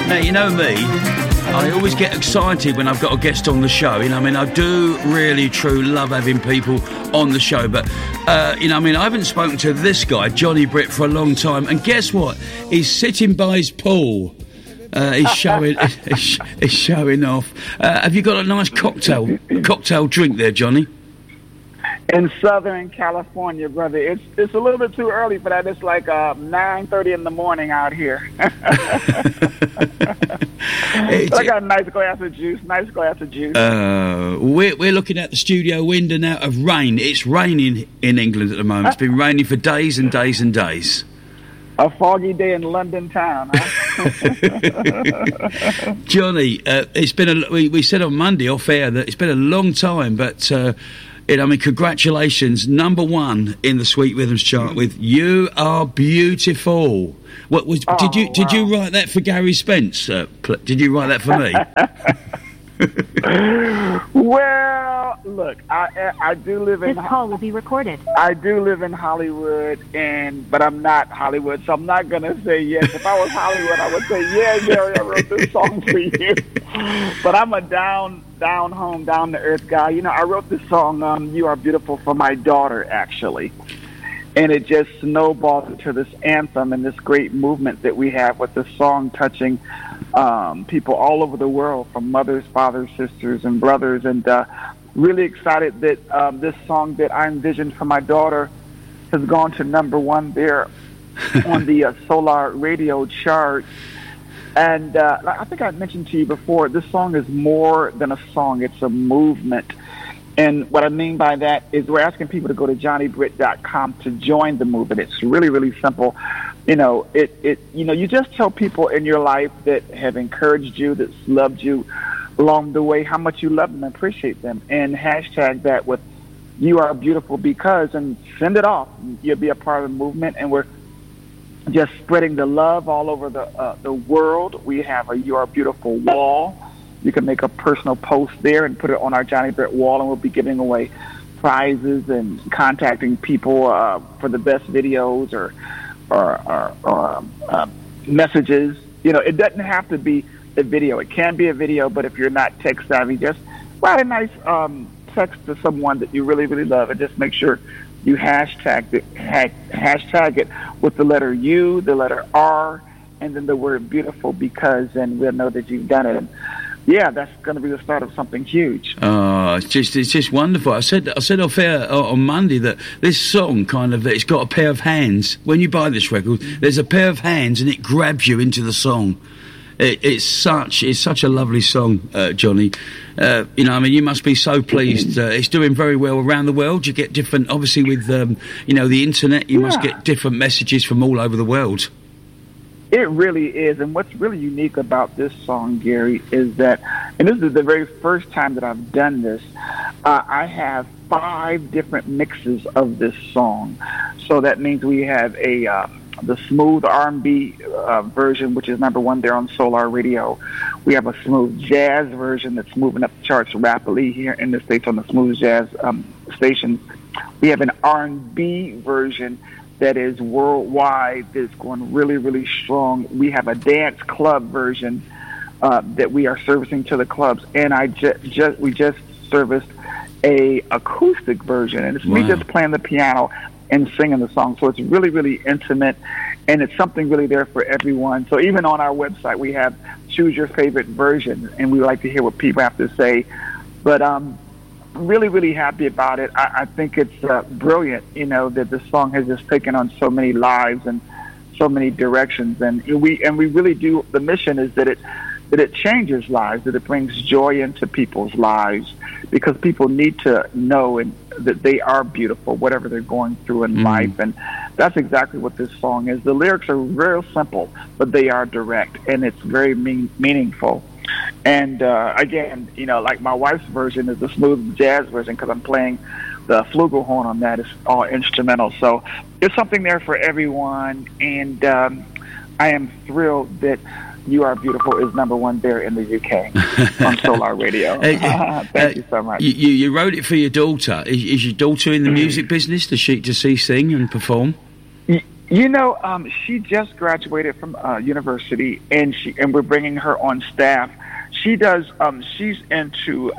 Now, you know me, I always get excited when I've got a guest on the show. You know, I mean, I do really, truly love having people on the show. But, you know, I mean, I haven't spoken to this guy, Johnny Britt, for a long time. And guess what? He's sitting by his pool. He's showing off. Have you got a nice cocktail drink there, Johnny? In Southern California, brother. It's a little bit too early for that. It's like 9:30 in the morning out here. I got a nice glass of juice. We're looking at the studio window now of rain. It's raining in England at the moment. It's been raining for days and days and days. A foggy day in London town, huh? Johnny, it's been we said on Monday off air that it's been a long time, but I mean, congratulations, number one in the Sweet Rhythms chart with "You Are Beautiful." What was? Did you write that for Gary Spence? Did you write that for me? Well, look, I do live in... This call will be recorded. I do live in Hollywood, but I'm not Hollywood, so I'm not going to say yes. If I was Hollywood, I would say, yeah, Gary, I wrote this song for you. But I'm a down home, down-to-earth guy. You know, I wrote this song, "You Are Beautiful," for my daughter, actually. And it just snowballed into this anthem and this great movement that we have with this song touching people all over the world, from mothers, fathers, sisters, and brothers. And really excited that this song that I envisioned for my daughter has gone to number one there on the Solar Radio chart. And I think I mentioned to you before, this song is more than a song. It's a movement. And what I mean by that is we're asking people to go to johnnybritt.com to join the movement. It's really, really simple. You know, you just tell people in your life that have encouraged you, that's loved you along the way, how much you love them and appreciate them, and hashtag that with "You Are Beautiful Because," and send it off. You'll be a part of the movement, and we're just spreading the love all over the world. We have a "You Are Beautiful" wall. You can make a personal post there and put it on our Johnny Britt wall, and we'll be giving away prizes and contacting people for the best videos or messages. You know, it doesn't have to be a video. It can be a video, but if you're not tech savvy, just write a nice text to someone that you really, really love, and just make sure you hashtag it with the letter U, the letter R, and then the word "beautiful because," and we'll know that you've done it. And yeah, that's going to be the start of something huge. Oh, it's just wonderful. I said off air on Monday that this song it's got a pair of hands. When you buy this record, there's a pair of hands and it grabs you into the song. It's such a lovely song, Johnny. You know, I mean, you must be so pleased. It's doing very well around the world. You get different, obviously, with the internet. You must get different messages from all over the world. It really is, and what's really unique about this song, Gary, is that, and this is the very first time that I've done this, I have 5 different mixes of this song. So that means we have the smooth R&B version, which is number one there on Solar Radio. We have a smooth jazz version that's moving up the charts rapidly here in the States on the smooth jazz stations. We have an R&B version that is worldwide, that's going really, really strong. We have a dance club version that we are servicing to the clubs, and we just serviced a acoustic version, and it's me just playing the piano and singing the song. So it's really, really intimate, and it's something really there for everyone. So even on our website, we have choose your favorite version, and we like to hear what people have to say. But really, really happy about it. I think it's brilliant, you know, that this song has just taken on so many lives and so many directions. And we really do. The mission is that it changes lives, that it brings joy into people's lives, because people need to know that they are beautiful, whatever they're going through in life. And that's exactly what this song is. The lyrics are real simple, but they are direct, and it's very meaningful. And again, you know, like my wife's version is the smooth jazz version, because I'm playing the flugelhorn on that. It's all instrumental. So it's something there for everyone. And I am thrilled that "You Are Beautiful" is number one there in the UK on Solar Radio. Thank you so much. You wrote it for your daughter. Is your daughter in the music business? Does she sing and perform? She just graduated from university, and we're bringing her on staff. She does. She's into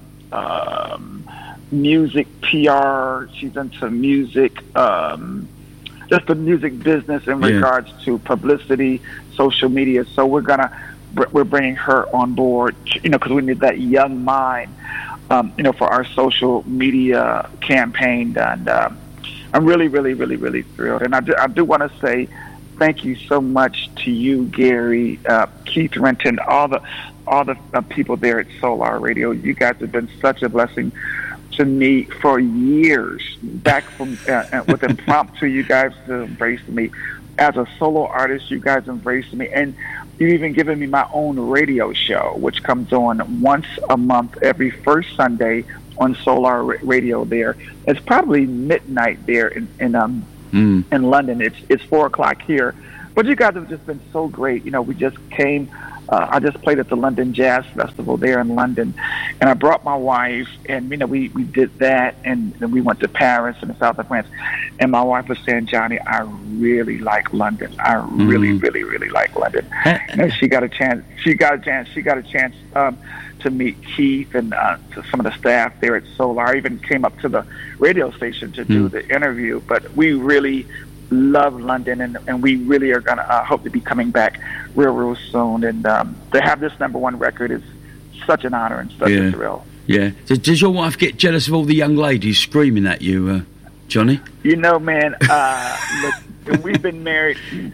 music PR. She's into music, just the music business in regards to publicity, social media. So we're bringing her on board, because we need that young mind, for our social media campaign. And I'm really, really, really, really thrilled. And I do want to say thank you so much to you, Gary, Keith Renton, all the people there at Solar Radio. You guys have been such a blessing to me for years. Back from with Impromptu, you guys embraced me. As a solo artist, you guys embraced me. And you've even given me my own radio show, which comes on once a month, every first Sunday on Solar Radio there. It's probably midnight there in London. It's 4:00 here. But you guys have just been so great. We just came. I just played at the London Jazz Festival there in London, and I brought my wife, and we did that, and then we went to Paris and the south of France. And my wife was saying, "Johnny, I really like London. I really, really, really like London." And she got a chance. She got a chance to meet Keith and to some of the staff there at Solar. I even came up to the radio station to do the interview. But we really love London, and we really are going to hope to be coming back real soon. And to have this #1 record is such an honor and such a thrill. Yeah. Does your wife get jealous of all the young ladies screaming at you, Johnny? Man, look, we've been married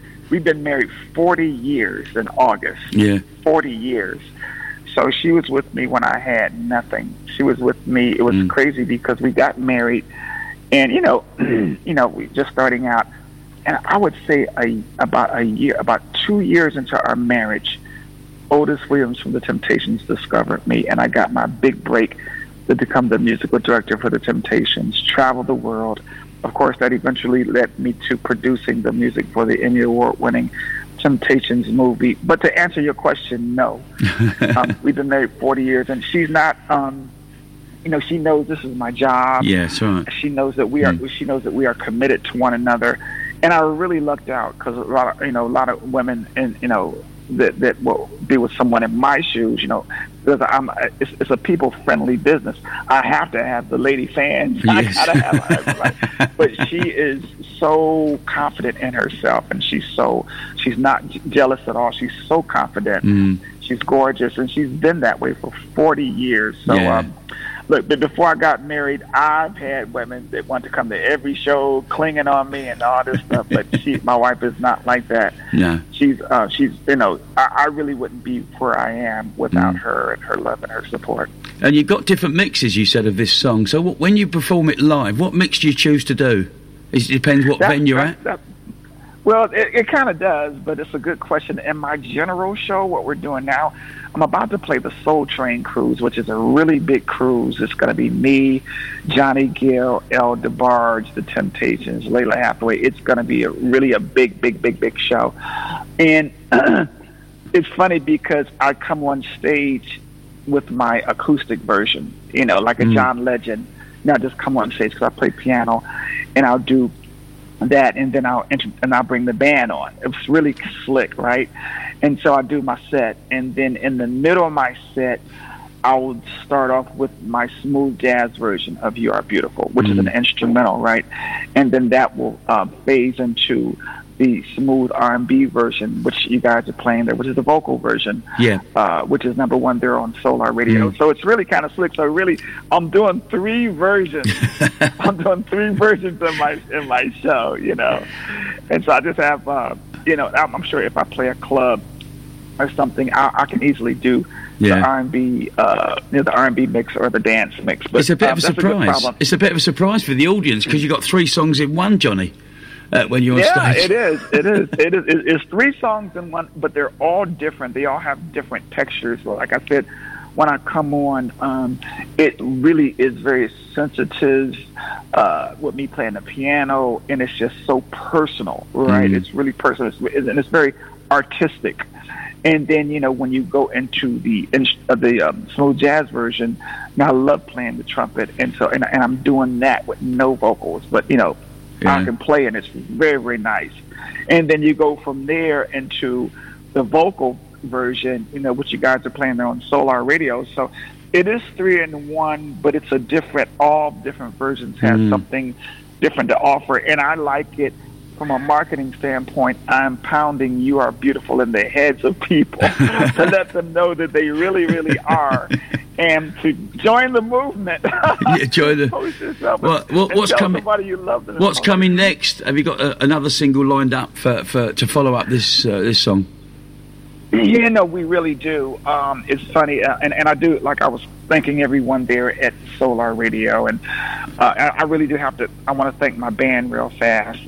40 years in August. Yeah. 40 years. So she was with me when I had nothing. She was with me. It was crazy because we got married, and we just starting out. And I would say about 2 years into our marriage, Otis Williams from The Temptations discovered me, and I got my big break to become the musical director for The Temptations, travel the world. Of course, that eventually led me to producing the music for the Emmy Award-winning Temptations movie. But to answer your question, no. We've been married 40 years, and she's not. She knows this is my job. Yes, right. She knows that we are. She knows that we are committed to one another. And I really lucked out because a lot of women, and that will be with someone in my shoes. It's a people-friendly business. I have to have the lady fans. Yes. I gotta have everybody. But she is so confident in herself, and she's not jealous at all. She's so confident. She's gorgeous, and she's been that way for 40 years. So. Look, but before I got married, I've had women that want to come to every show, clinging on me and all this stuff. But my wife is not like that. Yeah, she's I really wouldn't be where I am without her and her love and her support. And you've got different mixes, you said, of this song. So when you perform it live, what mix do you choose to do? It depends what venue you're at. Well, it kind of does, but it's a good question. In my general show, what we're doing now, I'm about to play the Soul Train Cruise, which is a really big cruise. It's going to be me, Johnny Gill, El DeBarge, The Temptations, Layla Hathaway. It's going to be a big show. And it's funny because I come on stage with my acoustic version, like a John Legend. I just come on stage because I play piano, and I'll do that, and then I'll bring the band on. It's really slick, right? And so I do my set, and then in the middle of my set, I will start off with my smooth jazz version of "You Are Beautiful," which is an instrumental, right? And then that will phase into the smooth R&B version, which you guys are playing there, which is the vocal version, which is #1 there on Solar Radio. So it's really kind of slick. So really, I'm doing 3 versions. I'm doing 3 versions in my show, And so I just have, I'm sure if I play a club or something, I can easily do the R&B, the R&B mix or the dance mix. But it's a bit of a surprise. It's a bit of a surprise for the audience because you got 3 songs in one, Johnny. When you're on stage. It's 3 songs in one, but they're all different. They all have different textures. Well, like I said, when I come on, it really is very sensitive with me playing the piano, and it's just so personal, right? It's really personal, and it's very artistic. And then, when you go into the smooth jazz version, now I love playing the trumpet, and I'm doing that with no vocals, but I can play, and it's very, very nice. And then you go from there into the vocal version, which you guys are playing there on Solar Radio. So it is 3-in-1, but it's all different versions have something different to offer. And I like it from a marketing standpoint. I'm pounding "You Are Beautiful" in the heads of people to let them know that they really, really are. And to join the movement. Join the. What's coming? You love them. What's coming next? Have you got another single lined up for to follow up this song? Yeah, we really do. It's funny, and I do, like I was thanking everyone there at Solar Radio, and I really do have to. I want to thank my band real fast.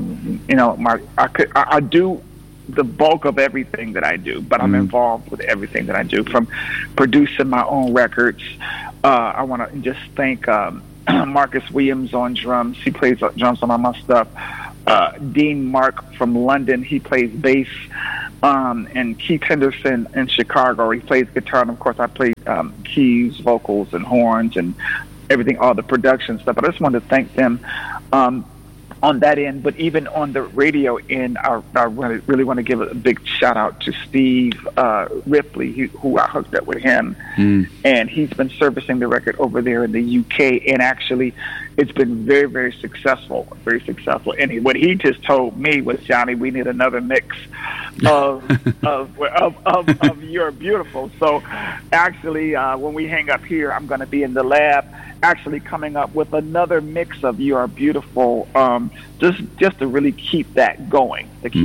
I do the bulk of everything that I do, but I'm involved with everything that I do, from producing my own records. I want to just thank Marcus Williams on drums. He plays drums on all my stuff. Dean Mark from London, he plays bass. And Keith Henderson in Chicago, he plays guitar, and of course I play keys, vocals, and horns, and everything, all the production stuff. But I just wanted to thank them on that end. But even on the radio end, I really want to give a big shout out to Steve Ripley, who I hooked up with him, and he's been servicing the record over there in the UK, and actually it's been very, very successful, And what he just told me was, Johnny, we need another mix of "You're Beautiful." So actually, when we hang up here, I'm going to be in the lab actually coming up with another mix of "You Are Beautiful," just to really keep that going,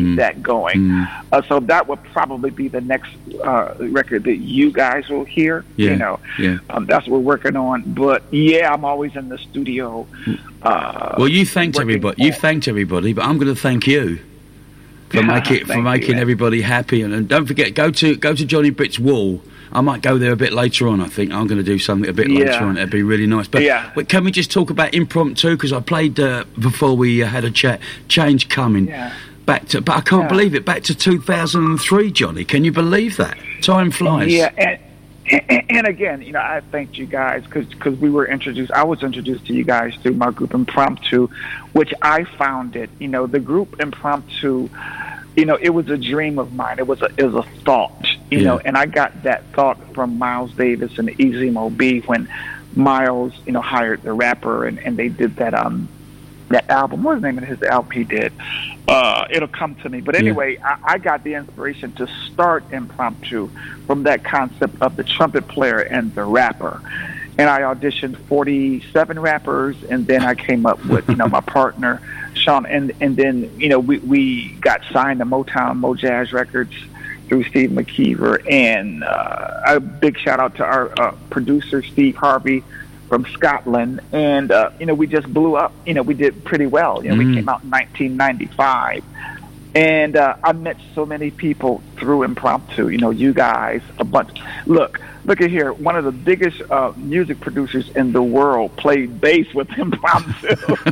so that would probably be the next record that you guys will hear. That's what we're working on. But I'm always in the studio. Well, you thanked everybody, but I'm going to thank you for making everybody happy. And don't forget, go to Johnny Britt's wall. I might go there a bit later on. I think I'm going to do something a bit later on. It'd be really nice. But can we just talk about Impromptu? Because I played before we had a chat. Change Coming. But I can't believe it. Back to 2003, Johnny. Can you believe that? Time flies. Yeah. And again, I thanked you guys because we were introduced. I was introduced to you guys through my group Impromptu, which I founded. The group Impromptu. It was a dream of mine. It was a thought. And I got that thought from Miles Davis and Easy Mo B when Miles, hired the rapper and they did that album. What was the name of his album he did? It'll Come to Me. But anyway, I got the inspiration to start Impromptu from that concept of the trumpet player and the rapper. And I auditioned 47 rappers, and then I came up with, my partner, Sean, and then, we got signed to Mojazz Records through Steve McKeever, and a big shout out to our producer, Steve Harvey, from Scotland, and we just blew up. We did pretty well. We came out in 1995, and I met so many people through Impromptu. You guys, a bunch. Look at here. One of the biggest music producers in the world played bass with Impromptu.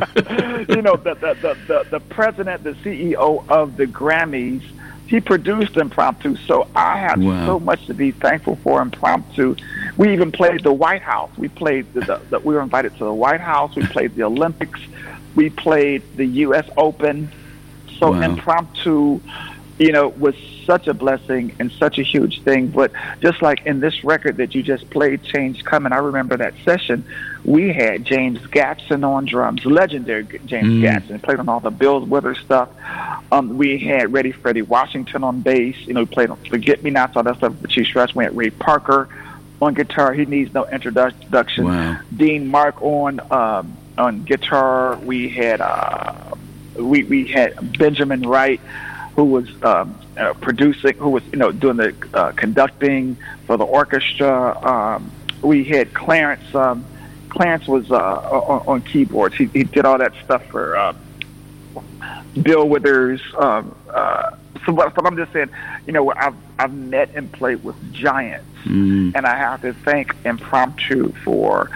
The president, the CEO of the Grammys, he produced Impromptu. So I have so much to be thankful for Impromptu. We even played the White House. We played we were invited to the White House. We played the Olympics. We played the U.S. Open. So Impromptu, was such a blessing and such a huge thing. But just like in this record that you just played, Change Coming, I remember that session. We had James Gatson on drums, legendary James Gatson, played on all the Bill Withers stuff. We had Freddie Washington on bass. We played on Forget Me Nots, all that stuff. But Chief Stretch, we had Ray Parker on guitar. He needs no introduction. Wow. Dean Mark on guitar. We had we had Benjamin Wright, who was producing, who was doing the conducting for the orchestra. We had Clarence. Clarence was on keyboards. He did all that stuff for Bill Withers. So I'm just saying, I've met and played with giants, and I have to thank Impromptu for,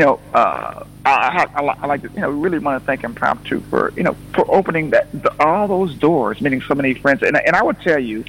I like to, really want to thank Impromptu for, for opening all those doors, meeting so many friends, and I would tell you,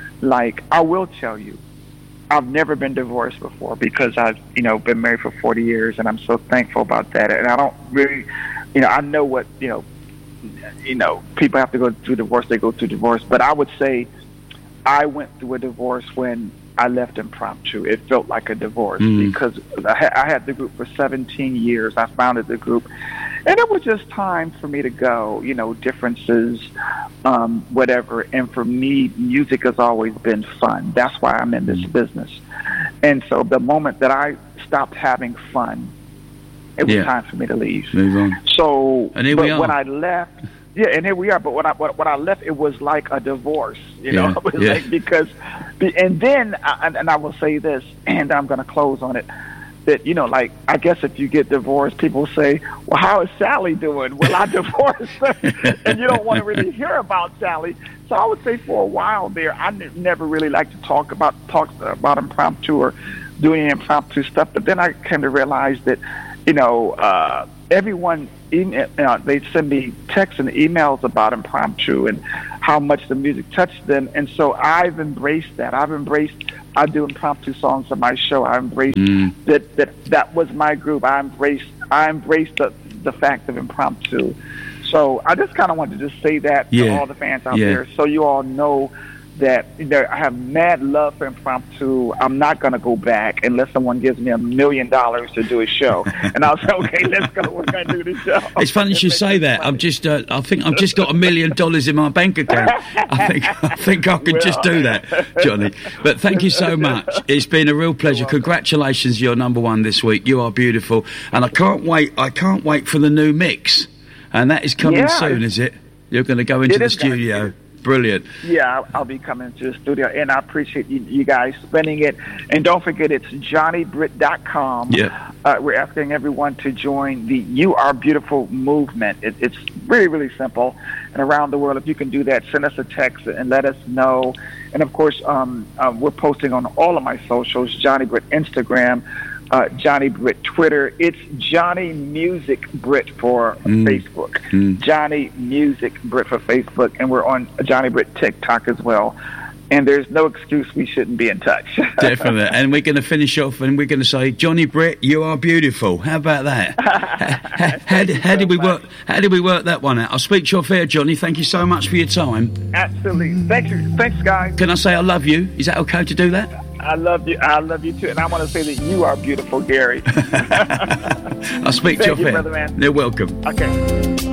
I've never been divorced before because I've, been married for 40 years, and I'm so thankful about that, and I don't really, I know what, people have to go through divorce, they go through divorce. But I would say I went through a divorce when I left Impromptu. It felt like a divorce because I had the group for 17 years. I founded the group, and it was just time for me to go. Differences, whatever. And for me, music has always been fun. That's why I'm in this business. And so the moment that I stopped having fun, it was time for me to leave. Move on. So, and here we are. When I left, and here we are. But when I left, it was like a divorce. It was like and then I will say this, and I'm going to close on it. That I guess if you get divorced, people say, "Well, how is Sally doing?" Well, I divorced her, and you don't want to really hear about Sally. So I would say for a while there, I never really liked to talk about Impromptu or doing impromptu stuff. But then I kind of realized that, everyone they send me texts and emails about Impromptu and how much the music touched them, and so I've embraced that. I do impromptu songs on my show. I embraced that was my group. I embraced the fact of Impromptu. So I just kind of wanted to just say that to all the fans out there, so you all know that I have mad love for Impromptu. I'm not going to go back unless someone gives me $1 million to do a show, and I'll say, okay, let's go. We're going to do the show. It's funny you say that. I think I've just got $1 million in my bank account. I think I could just do that, Johnny. But thank you so much. It's been a real pleasure. Congratulations, you're number one this week. You are beautiful, and I can't wait for the new mix, and that is coming soon. Is it? You're going to go into the studio. Brilliant. Yeah, I'll be coming to the studio, and I appreciate you guys spending it. And don't forget, it's JohnnyBritt.com. Yeah. We're asking everyone to join the You Are Beautiful movement. It's really, really simple. And around the world, if you can do that, send us a text and let us know. And, of course, we're posting on all of my socials, Johnny Britt Instagram, Johnny Britt Twitter. It's Johnny Music Britt for Facebook. Johnny Music Britt for Facebook. And we're on Johnny Britt TikTok as well. And there's no excuse we shouldn't be in touch. Definitely. And we're going to finish off and we're going to say, Johnny Britt, you are beautiful. How about that? How did we work that one out? I'll speak to you off air, Johnny. Thank you so much for your time. Absolutely. Thanks, guys. Can I say I love you? Is that okay to do that? I love you. I love you too. And I want to say that you are beautiful, Gary. I'll speak to you off air. Brother man. You're welcome. Okay.